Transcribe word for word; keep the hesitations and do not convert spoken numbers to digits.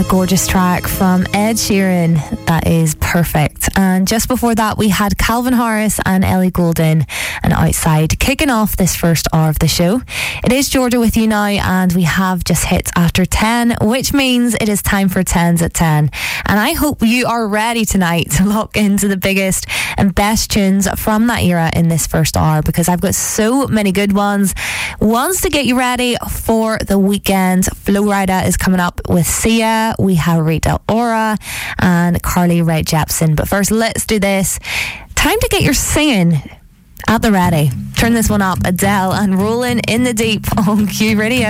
A gorgeous track from Ed Sheeran. That is perfect. And just before that, we had Calvin Harris and Ellie Goulding and Outside kicking off this first hour of the show. It is Georgia with you now, and we have just hit after ten, which means it is time for tens at ten. And I hope you are ready tonight to lock into the biggest and best tunes from that era in this first hour, because I've got so many good ones. Ones to get you ready for the weekend. Flo Rida is coming up with Sia. We have Rita Ora and Carly Rae Jepsen. But first, let's do this. Time to get your singing at the ready. Turn this one up. Adele and Rolling in the Deep on Q Radio.